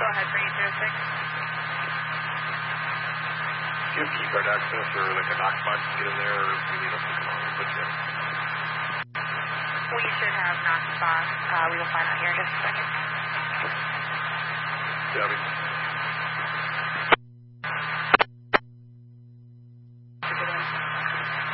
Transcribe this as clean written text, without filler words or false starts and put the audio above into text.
Go ahead for 806. Do you have key card access or like a knock box to get in there, or do you need us to come on and put you in? We should have knock box. We will find out here in just a second. Yeah,